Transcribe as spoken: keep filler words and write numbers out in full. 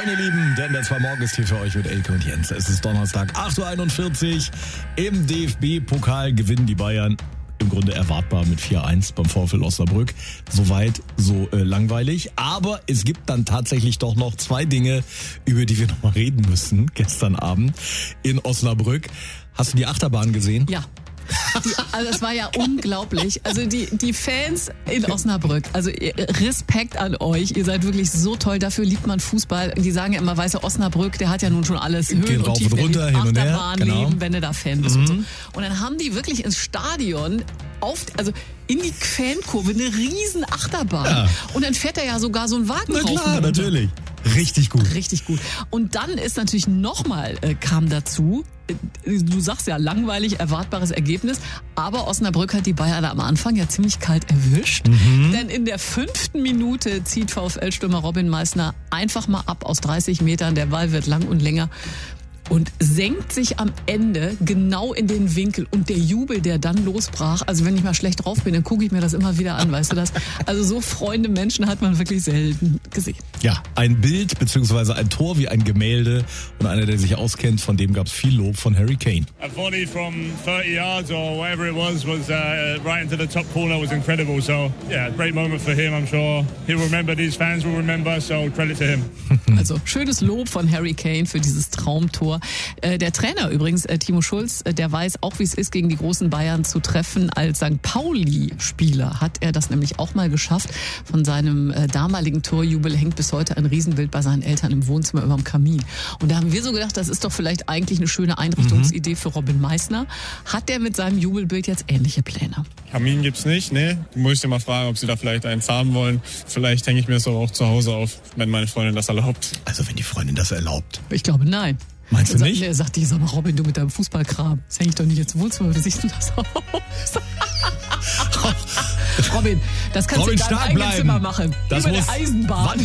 Moin ihr Lieben, denn der zwei Morgen ist hier für euch mit Elke und Jens. Es ist Donnerstag, acht Uhr einundvierzig. Im D F B-Pokal gewinnen die Bayern im Grunde erwartbar mit vier eins beim VfL Osnabrück. Soweit, so äh, langweilig. Aber es gibt dann tatsächlich doch noch zwei Dinge, über die wir noch mal reden müssen. Gestern Abend in Osnabrück. Hast du die Achterbahn gesehen? Ja. Die, also es war ja unglaublich. Also die, die Fans in Osnabrück, also Respekt an euch. Ihr seid wirklich so toll. Dafür liebt man Fußball. Die sagen ja immer, weißt du, Osnabrück, der hat ja nun schon alles. Höhen Geht und rauf Tiefen, und runter, hin und her. Achterbahn Genau. leben, wenn du da Fan bist Mhm. und so. Und dann haben die wirklich ins Stadion auf, also in die Fankurve eine riesen Achterbahn. Ja. Und dann fährt da ja sogar so ein Wagen Na rauf und klar, runter. natürlich. Richtig gut. Richtig gut. Und dann ist natürlich nochmal, äh, kam dazu, äh, du sagst ja langweilig, erwartbares Ergebnis, aber Osnabrück hat die Bayern am Anfang ja ziemlich kalt erwischt. Mhm. Denn in der fünften Minute zieht VfL-Stürmer Robin Meissner einfach mal ab aus dreißig Metern. Der Ball wird lang und länger. Und senkt sich am Ende genau in den Winkel. Und der Jubel, der dann losbrach, also wenn ich mal schlecht drauf bin, dann gucke ich mir das immer wieder an, weißt du das? Also so freunde Menschen hat man wirklich selten gesehen. Ja, ein Bild bzw. ein Tor wie ein Gemälde. Und einer, der sich auskennt, von dem gab es viel Lob von Harry Kane. A volley from thirty yards or wherever it was was uh, right into the top corner was incredible. So yeah, great moment for him. I'm sure he'll remember. These fans will remember. So credit to him. Also schönes Lob von Harry Kane für dieses Traumtor. Äh, der Trainer übrigens, äh, Timo Schulz, äh, der weiß auch, wie es ist, gegen die großen Bayern zu treffen. Als Sankt Pauli-Spieler hat er das nämlich auch mal geschafft. Von seinem äh, damaligen Torjubel hängt bis heute ein Riesenbild bei seinen Eltern im Wohnzimmer über dem Kamin. Und da haben wir so gedacht, das ist doch vielleicht eigentlich eine schöne Einrichtungsidee für Robin Meissner. Hat der mit seinem Jubelbild jetzt ähnliche Pläne? Kamin gibt's nicht, ne? Du musst dir mal fragen, ob sie da vielleicht eins haben wollen. Vielleicht hänge ich mir das auch zu Hause auf, wenn meine Freundin das erlaubt. Also wenn die Freundin das erlaubt. Ich glaube, nein. Meinst du Dann nicht? sagt, er sagt die, sag mal, Robin, du mit deinem Fußballkram, das hänge ich doch nicht ins Wohnzimmer, wie siehst du das aus? Robin, das kannst Robin, du in deinem stark eigenen bleiben. Zimmer machen. Das Über muss- der Eisenbahn. Wann